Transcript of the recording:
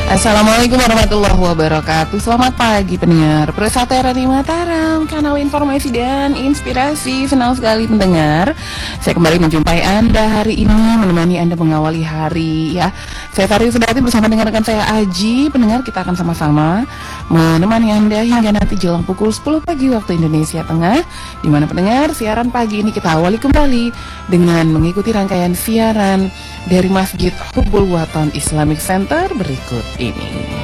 Assalamualaikum warahmatullahi wabarakatuh. Selamat pagi pendengar Persatu RRI Mataram, kanal informasi dan inspirasi. Senang sekali pendengar, saya kembali menjumpai Anda hari ini, menemani Anda mengawali hari ya. Saya Fari Sudati bersama dengan rekan saya Aji. Pendengar, kita akan sama-sama menemani Anda hingga nanti jelang pukul 10 pagi waktu Indonesia Tengah, di mana pendengar siaran pagi ini kita awali kembali dengan mengikuti rangkaian siaran dari Masjid Hubbul Watan Islamic Center berikut ini.